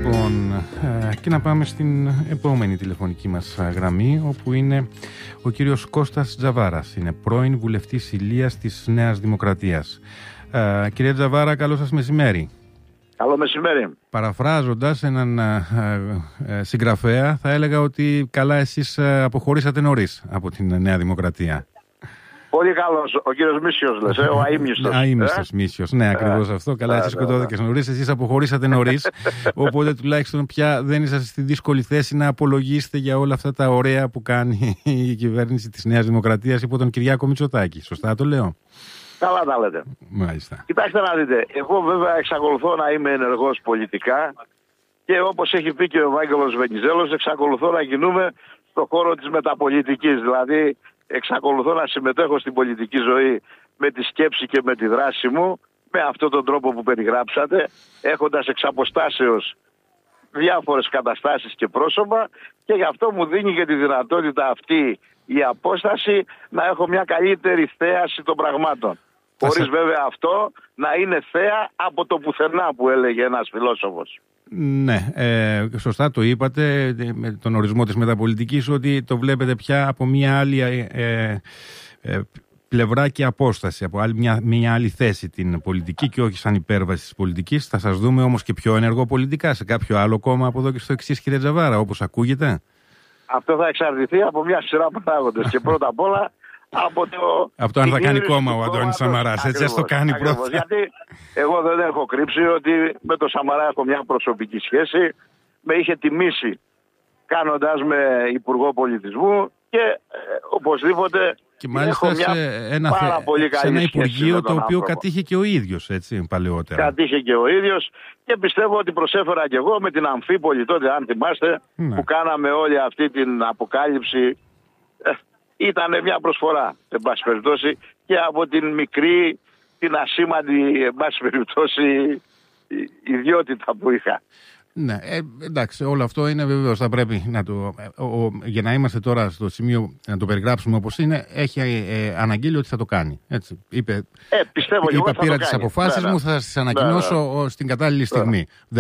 Λοιπόν, και να πάμε στην επόμενη τηλεφωνική μας γραμμή, όπου είναι ο κύριος Κώστας Τζαβάρας. Είναι πρώην βουλευτής Ηλίας της Νέας Δημοκρατίας. Κύριε Τζαβάρα, καλό σας μεσημέρι. Καλό μεσημέρι. Παραφράζοντας έναν συγγραφέα, θα έλεγα ότι καλά εσείς αποχωρήσατε νωρίς από την Νέα Δημοκρατία. Πολύ καλός. Ο κύριος Μίσιος λες, ο αείμνηστος. Αείμνηστος Μίσιος, ναι, ακριβώς αυτό. Καλά, εσείς σκοτώθηκες νωρίς, εσείς αποχωρήσατε νωρίς. Οπότε τουλάχιστον πια δεν είσαστε στη δύσκολη θέση να απολογίσετε για όλα αυτά τα ωραία που κάνει η κυβέρνηση της Νέας Δημοκρατίας υπό τον Κυριάκο Μητσοτάκη. Σωστά το λέω? Καλά τα λέτε. Μάλιστα. Κοιτάξτε να δείτε, εγώ βέβαια εξακολουθώ να είμαι ενεργός πολιτικά και όπως έχει πει και ο Ευάγγελος Βενιζέλος, εξακολουθώ να κινούμε στον χώρο της μεταπολιτικής. Δηλαδή, εξακολουθώ να συμμετέχω στην πολιτική ζωή με τη σκέψη και με τη δράση μου, με αυτόν τον τρόπο που περιγράψατε, έχοντας εξ αποστάσεως διάφορες καταστάσεις και πρόσωπα, και γι' αυτό μου δίνει και τη δυνατότητα αυτή η απόσταση να έχω μια καλύτερη θέαση των πραγμάτων. Χωρίς βέβαια αυτό να είναι θέα από το πουθενά, που έλεγε ένας φιλόσοφος. Ναι, σωστά το είπατε με τον ορισμό της μεταπολιτικής, ότι το βλέπετε πια από μια άλλη πλευρά και απόσταση, από μια άλλη θέση την πολιτική και όχι σαν υπέρβαση της πολιτικής. Θα σας δούμε όμως και πιο ενεργό πολιτικά σε κάποιο άλλο κόμμα από εδώ και στο εξής, κύριε Τζαβάρα, όπως ακούγεται? Αυτό θα εξαρτηθεί από μια σειρά παράγοντες και πρώτα απ' όλα από το αν θα κάνει κόμμα ο Αντώνης Σαμαράς. Έτσι, ας το κάνει πρώτα. Γιατί εγώ δεν έχω κρύψει ότι με τον Σαμαρά έχω μια προσωπική σχέση. Με είχε τιμήσει κάνοντας με υπουργό πολιτισμού και οπωσδήποτε και μάλιστα έχω μια πάρα πολύ καλή σε ένα υπουργείο το οποίο άνθρωπο. κατήχε και ο ίδιος, έτσι, παλαιότερα. Κατήχε και ο ίδιος και πιστεύω ότι προσέφερα και εγώ με την Αμφίπολη τότε, αν θυμάστε, που κάναμε όλη αυτή την αποκάλυψη. Ήταν μια προσφορά, εν πάση περιπτώσει, και από την μικρή, την ασήμαντη, εν πάση περιπτώσει, ιδιότητα που είχα. Ναι, εντάξει, όλο αυτό είναι βεβαίως. Θα πρέπει να το. Για να είμαστε τώρα στο σημείο να το περιγράψουμε όπως είναι, έχει αναγγείλει ότι θα το κάνει. Έτσι. Πιστεύω και εγώ θα το κάνει. Πήρα τις αποφάσεις μου, θα σας ανακοινώσω στην κατάλληλη στιγμή.